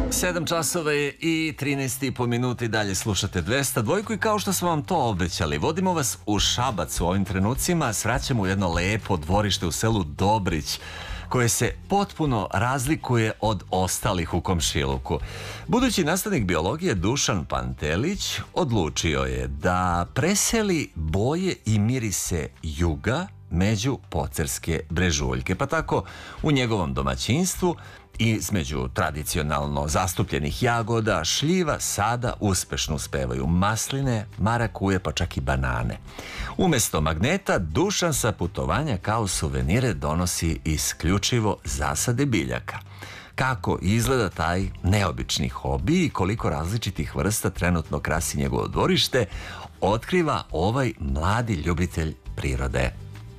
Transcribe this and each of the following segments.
7 časova je i 13,5 minuta i dalje slušate 202 i kao što smo vam to obećali, vodimo vas u Šabac u ovim trenucima, svraćamo u jedno lepo dvorište u selu Dobrić, koje se potpuno razlikuje od ostalih u komšiluku. Budući nastavnik biologije Dušan Pantelić odlučio je da preseli boje i mirise juga među pocerske brežuljke, pa tako u njegovom domaćinstvu između tradicionalno zastupljenih jagoda, šljiva sada uspešno uspevaju masline, marakuje pa čak i banane. Umesto magneta, Dušan sa putovanja kao suvenire donosi isključivo zasade biljaka. Kako izgleda taj neobični hobi i koliko različitih vrsta trenutno krasi njegovo dvorište, otkriva ovaj mladi ljubitelj prirode.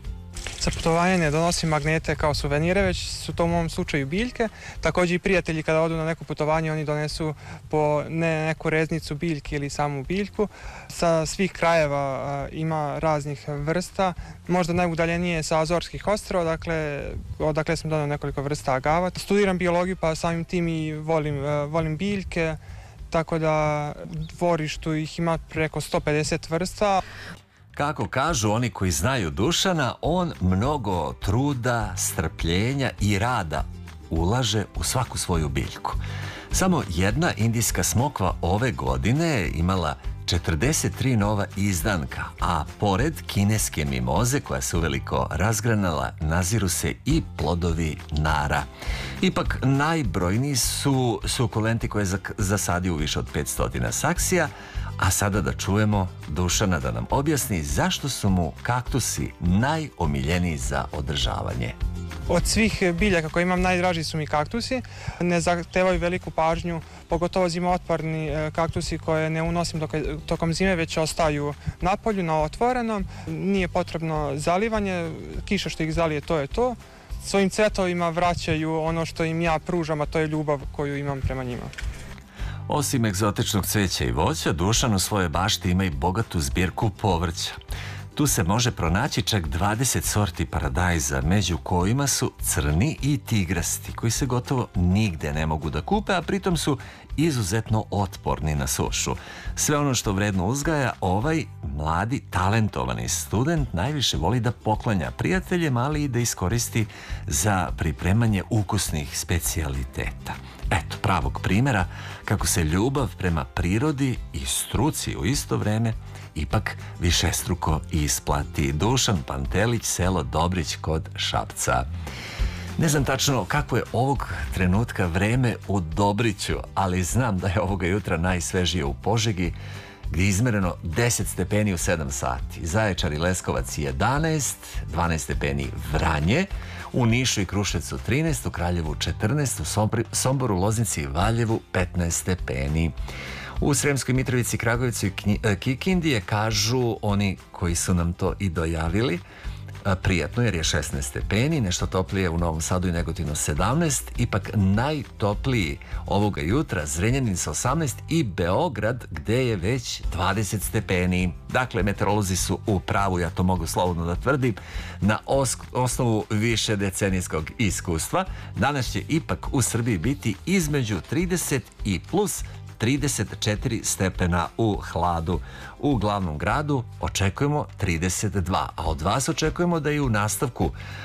Za putovanje ne donosim magnete kao suvenire, već su to u mom slučaju biljke. Također i prijatelji kada odu na neko putovanje, oni donesu po neku reznicu biljke ili samu biljku. Sa svih krajeva ima raznih vrsta. Možda najudaljenije sa Azorskih ostrva, odakle sam donio nekoliko vrsta agava. Studiram biologiju pa samim tim i volim biljke, tako da u dvorištu ih ima preko 150 vrsta. Kako kažu oni koji znaju Dušana, on mnogo truda, strpljenja i rada ulaže u svaku svoju biljku. Samo jedna indijska smokva ove godine je imala 43 nova izdanka, a pored kineske mimoze koja se uveliko razgranala, naziru se i plodovi nara. Ipak najbrojniji su sukulenti koje je zasadio u više od 500 saksija, a sada da čujemo Dušana da nam objasni zašto su mu kaktusi najomiljeniji za održavanje. Od svih biljaka koje imam najdraži su mi kaktusi. Ne zahtevaju veliku pažnju, pogotovo zimootporni kaktusi koje ne unosim tokom zime, već ostaju na polju, na otvorenom. Nije potrebno zalivanje, kiša što ih zalije, to je to. Svojim cvetovima vraćaju ono što im ja pružam, a to je ljubav koju imam prema njima. Osim egzotičnog cveća i voća, Dušan u svojoj bašti ima i bogatu zbirku povrća. Tu se može pronaći čak 20 sorti paradajza, među kojima su crni i tigrasti, koji se gotovo nigde ne mogu da kupe, a pritom su izuzetno otporni na sušu. Sve ono što vredno uzgaja, ovaj mladi, talentovani student najviše voli da poklanja prijateljima, ali i da iskoristi za pripremanje ukusnih specijaliteta. Eto, pravog primjera kako se ljubav prema prirodi i struci u isto vreme ipak višestruko isplati. Dušan Pantelić, selo Dobrić kod Šapca. Ne znam tačno kako je ovog trenutka vreme u Dobriću, ali znam da je ovoga jutra najsvežije u Požegi, gdje je izmereno 10 stepeni u 7 sati. Zaječar i Leskovac 11, 12 stepeni Vranje, u Nišu i Kruševcu 13, u Kraljevu 14, u Somboru, Loznici i Valjevu 15 stepeni. U Sremskoj Mitrovici, Kragujevcu i Kikindi kažu oni koji su nam to i dojavili, prijatno jer je 16 stepeni, nešto toplije u Novom Sadu i Negotinu 17, ipak najtopliji ovoga jutra Zrenjanin sa 18 i Beograd gde je već 20 stepeni. Dakle, meteorolozi su u pravu, ja to mogu slobodno da tvrdim, na osnovu više decenijskog iskustva. Danas će ipak u Srbiji biti između 30 i plus 34 stepena u hladu. U glavnom gradu očekujemo 32, a od vas očekujemo da i u nastavku